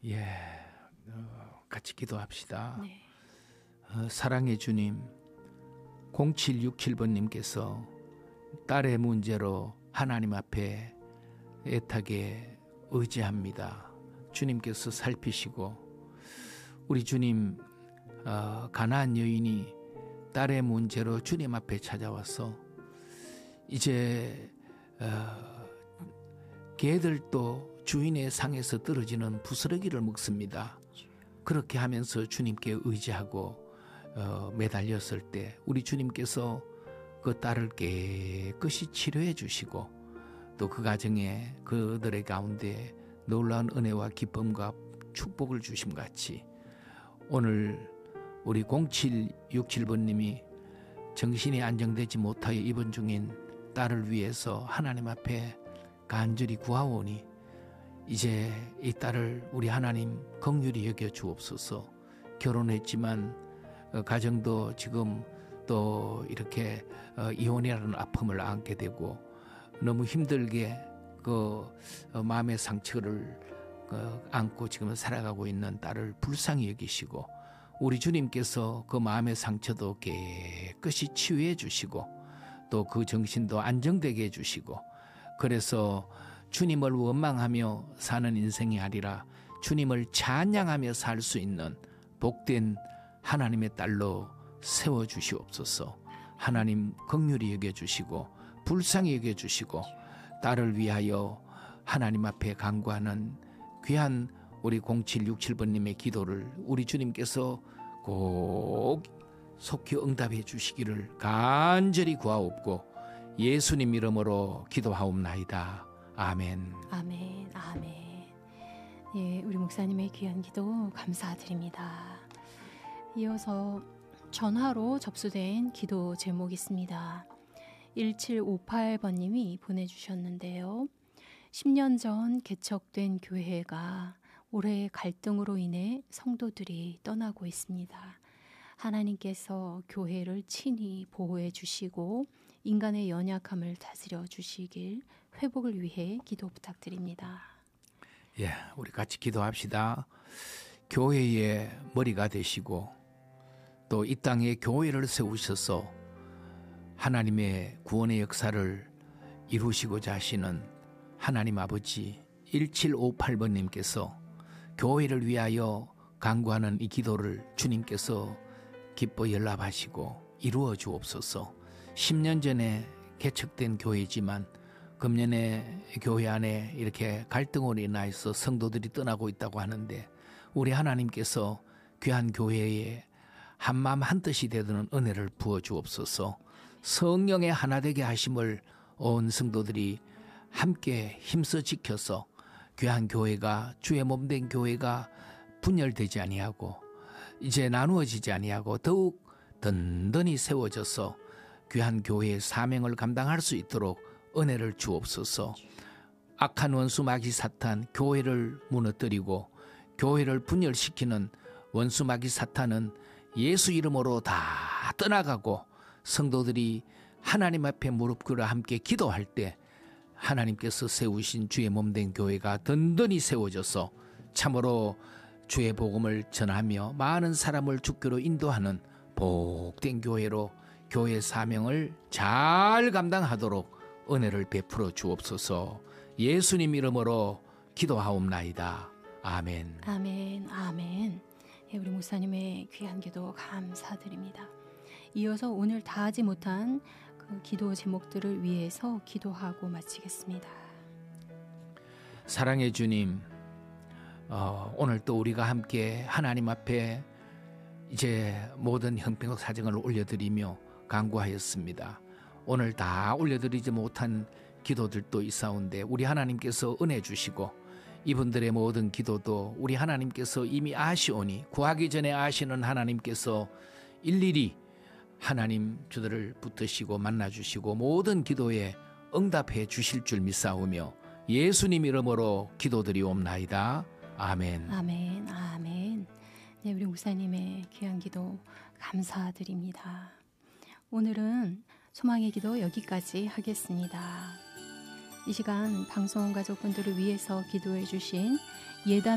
예, 같이 기도합시다. 네. 사랑의 주님, 0767번님께서 딸의 문제로 하나님 앞에 애타게 의지합니다. 주님께서 살피시고, 우리 주님, 가나안 여인이 딸의 문제로 주님 앞에 찾아와서 이제 개들도 주인의 상에서 떨어지는 부스러기를 먹습니다. 그렇게 하면서 주님께 의지하고 매달렸을 때 우리 주님께서 그 딸을 깨끗이 치료해 주시고, 또 그 가정에 그들의 가운데 놀라운 은혜와 기쁨과 축복을 주심같이 오늘 우리 0767번님이 정신이 안정되지 못하여 입원 중인 딸을 위해서 하나님 앞에 간절히 구하오니 이제 이 딸을 우리 하나님 긍휼히 여겨 주옵소서. 결혼했지만 가정도 지금 또 이렇게 이혼이라는 아픔을 안게 되고 너무 힘들게 그 마음의 상처를 안고 지금 살아가고 있는 딸을 불쌍히 여기시고, 우리 주님께서 그 마음의 상처도 깨끗이 치유해 주시고 또 그 정신도 안정되게 해주시고, 그래서 주님을 원망하며 사는 인생이 아니라 주님을 찬양하며 살 수 있는 복된 하나님의 딸로 세워주시옵소서. 하나님 긍휼히 여겨주시고 불쌍히 여겨주시고, 딸을 위하여 하나님 앞에 간구하는 귀한 우리 0767번님의 기도를 우리 주님께서 꼭 속히 응답해 주시기를 간절히 구하옵고 예수님 이름으로 기도하옵나이다. 아멘. 아멘. 아멘. 예, 우리 목사님의 귀한 기도 감사드립니다. 이어서 전화로 접수된 기도 제목이 있습니다. 1758번님이 보내주셨는데요. 10년 전 개척된 교회가 올해 갈등으로 인해 성도들이 떠나고 있습니다. 하나님께서 교회를 친히 보호해 주시고 인간의 연약함을 다스려 주시길 회복을 위해 기도 부탁드립니다. 예, 우리 같이 기도합시다. 교회의 머리가 되시고 또 이 땅에 교회를 세우셔서 하나님의 구원의 역사를 이루시고자 하시는 하나님 아버지, 1758번님께서 교회를 위하여 간구하는 이 기도를 주님께서 기뻐 연락하시고 이루어 주옵소서. 10년 전에 개척된 교회지만 금년에 교회 안에 이렇게 갈등으로 인하여서 성도들이 떠나고 있다고 하는데, 우리 하나님께서 귀한 교회에 한마음 한뜻이 되는 은혜를 부어 주옵소서. 성령의 하나 되게 하심을 온 성도들이 함께 힘써 지켜서 귀한 교회가, 주의 몸된 교회가 분열되지 아니하고 이제 나누어지지 아니하고 더욱 든든히 세워져서 귀한 교회의 사명을 감당할 수 있도록 은혜를 주옵소서. 악한 원수 마귀 사탄, 교회를 무너뜨리고 교회를 분열시키는 원수 마귀 사탄은 예수 이름으로 다 떠나가고, 성도들이 하나님 앞에 무릎 꿇어 함께 기도할 때 하나님께서 세우신 주의 몸된 교회가 든든히 세워져서 참으로 주의 복음을 전하며 많은 사람을 주께로 인도하는 복된 교회로 교회 사명을 잘 감당하도록 은혜를 베풀어 주옵소서. 예수님 이름으로 기도하옵나이다. 아멘. 아멘. 아멘. 예, 우리 목사님의 귀한 기도 감사드립니다. 이어서 오늘 다 하지 못한 그 기도 제목들을 위해서 기도하고 마치겠습니다. 사랑의 주님, 오늘 또 우리가 함께 하나님 앞에 이제 모든 형편적 사정을 올려드리며 간구하였습니다. 오늘 다 올려드리지 못한 기도들도 있사온데 우리 하나님께서 은혜 주시고 이분들의 모든 기도도 우리 하나님께서 이미 아시오니, 구하기 전에 아시는 하나님께서 일일이 하나님 주들을 붙드시고 만나주시고 모든 기도에 응답해 주실 줄 믿사오며 예수님 이름으로 기도드리옵나이다. 아멘. 아멘. 아멘. 네, 우리 목사님의 귀한 기도 감사드립니다. 오늘은 소망의 기도 여기까지 하겠습니다. 이 시간 방송 가족분들을 위해서 기도해 주신 예담